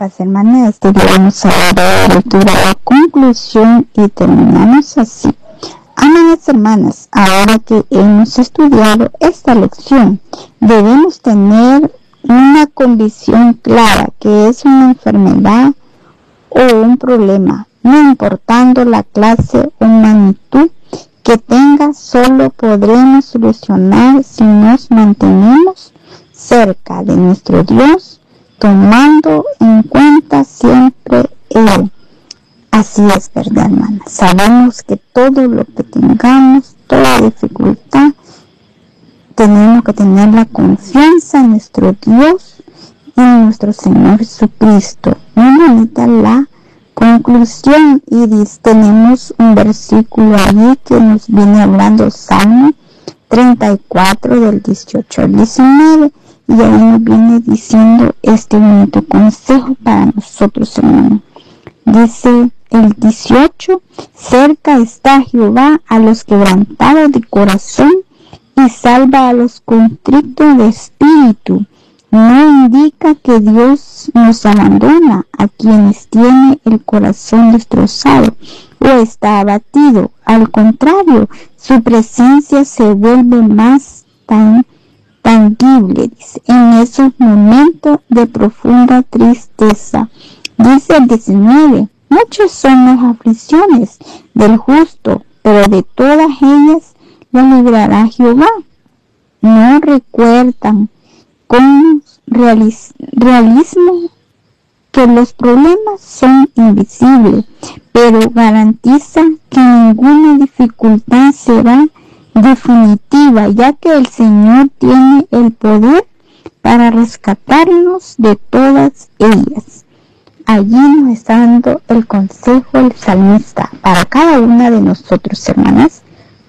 paz, hermana. Este día vamos a dar la lectura a la conclusión y terminamos así. Amadas hermanas, ahora que hemos estudiado esta lección, debemos tener una convicción clara que es una enfermedad o un problema, no importando la clase o magnitud que tenga, solo podremos solucionar si nos mantenemos cerca de nuestro Dios, tomando en cuenta siempre Él. Así es, ¿verdad, hermana? Sabemos que todo lo que tengamos, toda dificultad, tenemos que tener la confianza en nuestro Dios y en nuestro Señor Jesucristo. Muy bonita la conclusión, y tenemos un versículo allí que nos viene hablando, Salmo 34 del 18 al 19, y ahí nos viene diciendo este bonito consejo para nosotros, hermanos. Dice el 18: cerca está Jehová a los quebrantados de corazón y salva a los contritos de espíritu. No indica que Dios nos abandona a quienes tiene el corazón destrozado o está abatido. Al contrario, su presencia se vuelve más tangible, dice, en esos momentos de profunda tristeza. Dice el 19: muchas son las aflicciones del justo, pero de todas ellas lo librará Jehová. No recuerdan con realismo que los problemas son invisibles, pero garantiza que ninguna dificultad será definitiva, ya que el Señor tiene el poder para rescatarnos de todas ellas. Allí nos está dando el consejo el salmista para cada una de nosotros, hermanas.